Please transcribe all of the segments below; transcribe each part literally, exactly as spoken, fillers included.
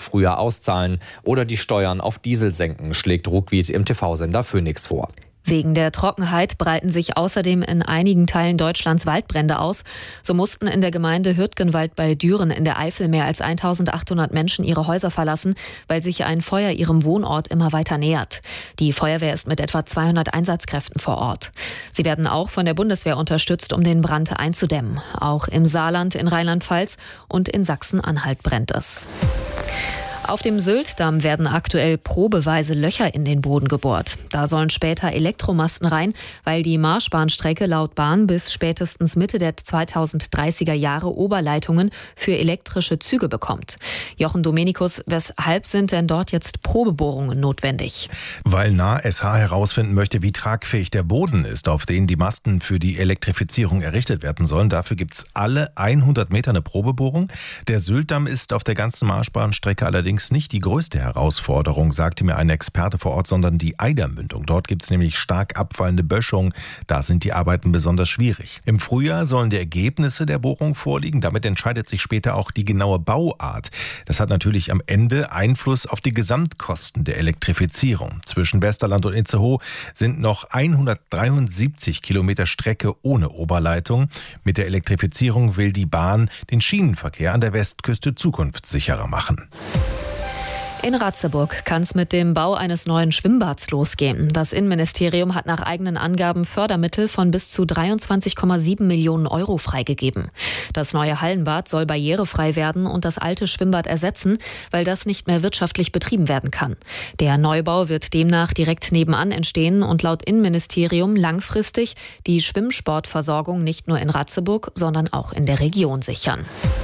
früher auszahlen oder die Steuern auf Diesel senken, schlägt Ruckwied im T V-Sender Phoenix vor. Wegen der Trockenheit breiten sich außerdem in einigen Teilen Deutschlands Waldbrände aus. So mussten in der Gemeinde Hürtgenwald bei Düren in der Eifel mehr als eintausendachthundert Menschen ihre Häuser verlassen, weil sich ein Feuer ihrem Wohnort immer weiter nähert. Die Feuerwehr ist mit etwa zweihundert Einsatzkräften vor Ort. Sie werden auch von der Bundeswehr unterstützt, um den Brand einzudämmen. Auch im Saarland, in Rheinland-Pfalz und in Sachsen-Anhalt brennt es. Auf dem Sylt-Damm werden aktuell probeweise Löcher in den Boden gebohrt. Da sollen später Elektromasten rein, weil die Marschbahnstrecke laut Bahn bis spätestens Mitte der zweitausenddreißiger Jahre Oberleitungen für elektrische Züge bekommt. Jochen Dominikus, weshalb sind denn dort jetzt Probebohrungen notwendig? Weil N A S H herausfinden möchte, wie tragfähig der Boden ist, auf den die Masten für die Elektrifizierung errichtet werden sollen. Dafür gibt es alle hundert Meter eine Probebohrung. Der Sylt-Damm ist auf der ganzen Marschbahnstrecke allerdings nicht die größte Herausforderung, sagte mir ein Experte vor Ort, sondern die Eidermündung. Dort gibt es nämlich stark abfallende Böschung. Da sind die Arbeiten besonders schwierig. Im Frühjahr sollen die Ergebnisse der Bohrung vorliegen. Damit entscheidet sich später auch die genaue Bauart. Das hat natürlich am Ende Einfluss auf die Gesamtkosten der Elektrifizierung. Zwischen Westerland und Itzehoe sind noch hundertdreiundsiebzig Kilometer Strecke ohne Oberleitung. Mit der Elektrifizierung will die Bahn den Schienenverkehr an der Westküste zukunftssicherer machen. In Ratzeburg kann es mit dem Bau eines neuen Schwimmbads losgehen. Das Innenministerium hat nach eigenen Angaben Fördermittel von bis zu dreiundzwanzig Komma sieben Millionen Euro freigegeben. Das neue Hallenbad soll barrierefrei werden und das alte Schwimmbad ersetzen, weil das nicht mehr wirtschaftlich betrieben werden kann. Der Neubau wird demnach direkt nebenan entstehen und laut Innenministerium langfristig die Schwimmsportversorgung nicht nur in Ratzeburg, sondern auch in der Region sichern.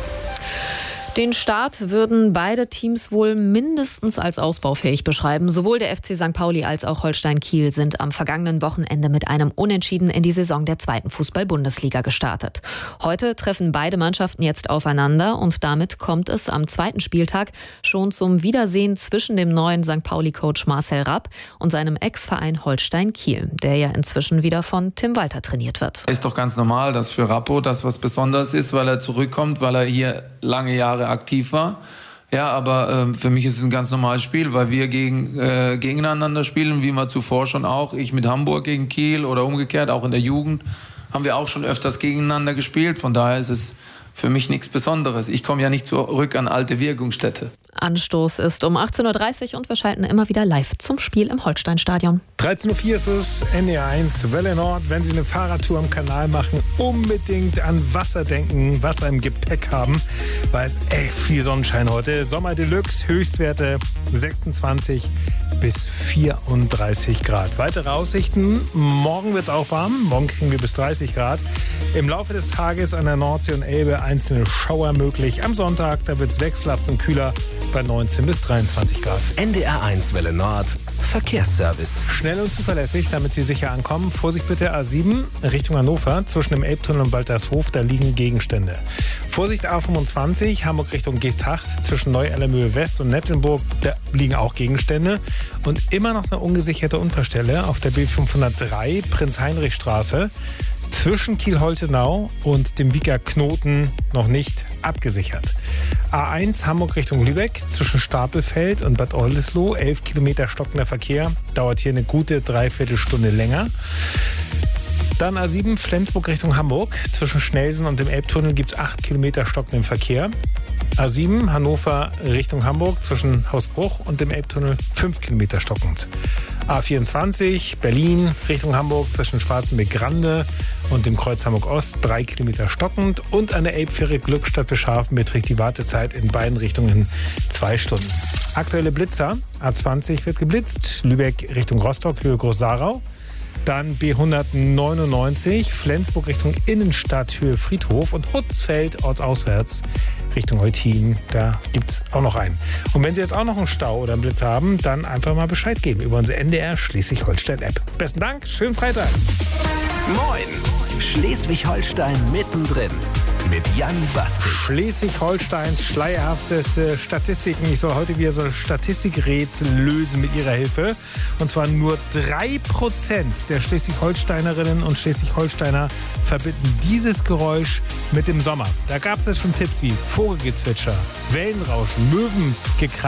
Den Start würden beide Teams wohl mindestens als ausbaufähig beschreiben. Sowohl der F C Sankt Pauli als auch Holstein Kiel sind am vergangenen Wochenende mit einem Unentschieden in die Saison der zweiten Fußball-Bundesliga gestartet. Heute treffen beide Mannschaften jetzt aufeinander und damit kommt es am zweiten Spieltag schon zum Wiedersehen zwischen dem neuen Sankt Pauli-Coach Marcel Rapp und seinem Ex-Verein Holstein Kiel, der ja inzwischen wieder von Tim Walter trainiert wird. Ist doch ganz normal, dass für Rappo das was Besonderes ist, weil er zurückkommt, weil er hier lange Jahre aktiv war. Ja, aber äh, für mich ist es ein ganz normales Spiel, weil wir gegen, äh, gegeneinander spielen, wie wir zuvor schon auch. Ich mit Hamburg gegen Kiel oder umgekehrt, auch in der Jugend haben wir auch schon öfters gegeneinander gespielt. Von daher ist es für mich nichts Besonderes. Ich komme ja nicht zurück an alte Wirkungsstätte. Anstoß ist um achtzehn Uhr dreißig und wir schalten immer wieder live zum Spiel im Holsteinstadion. dreizehn Uhr vier ist es, N D R eins, Welle Nord. Wenn Sie eine Fahrradtour am Kanal machen, unbedingt an Wasser denken, Wasser im Gepäck haben, weil es echt viel Sonnenschein heute. Sommer Deluxe, Höchstwerte sechsundzwanzig bis vierunddreißig Grad. Weitere Aussichten, morgen wird es auch warm, morgen kriegen wir bis dreißig Grad. Im Laufe des Tages an der Nordsee und Elbe einzelne Schauer möglich. Am Sonntag, da wird es wechselhaft und kühler bei neunzehn bis dreiundzwanzig Grad. N D R eins Welle Nord, Verkehrsservice. Schnell und zuverlässig, damit Sie sicher ankommen. Vorsicht bitte A sieben Richtung Hannover, zwischen dem Elbtunnel und Waltershof, da liegen Gegenstände. Vorsicht A fünfundzwanzig, Hamburg Richtung Geesthacht, zwischen Neu-Allermöhe West und Nettenburg, da liegen auch Gegenstände. Und immer noch eine ungesicherte Unfallstelle auf der B fünfhundertdrei, Prinz-Heinrich-Straße. Zwischen Kiel-Holtenau und dem Wieker Knoten noch nicht abgesichert. A eins Hamburg Richtung Lübeck, zwischen Stapelfeld und Bad Oldesloe, elf Kilometer stockender Verkehr, dauert hier eine gute Dreiviertelstunde länger. Dann A sieben Flensburg Richtung Hamburg, zwischen Schnelsen und dem Elbtunnel gibt es acht Kilometer stockenden Verkehr. A sieben Hannover Richtung Hamburg, zwischen Hausbruch und dem Elbtunnel fünf Kilometer stockend. A vierundzwanzig Berlin Richtung Hamburg, zwischen Schwarzenberg-Grande und dem Kreuz Hamburg-Ost drei Kilometer stockend. Und an der Elbfähre Glückstadt-Bescharfen beträgt die Wartezeit in beiden Richtungen zwei Stunden. Aktuelle Blitzer, A zwanzig wird geblitzt, Lübeck Richtung Rostock, Höhe Groß-Sarau. Dann B hundertneunundneunzig, Flensburg Richtung Innenstadt, Höhe Friedhof und Hutzfeld ortsauswärts Richtung Eutin. Da gibt es auch noch einen. Und wenn Sie jetzt auch noch einen Stau oder einen Blitz haben, dann einfach mal Bescheid geben über unsere N D R Schleswig-Holstein-App. Besten Dank, schönen Freitag. Moin, Schleswig-Holstein mittendrin. Mit Jan Bastik. Schleswig-Holsteins schleierhafteste Statistiken. Ich soll heute wieder so ein Statistikrätsel lösen mit Ihrer Hilfe. Und zwar nur drei Prozent der Schleswig-Holsteinerinnen und Schleswig-Holsteiner verbinden dieses Geräusch mit dem Sommer. Da gab es jetzt schon Tipps wie Vogelgezwitscher, Wellenrauschen, Möwengekreisch.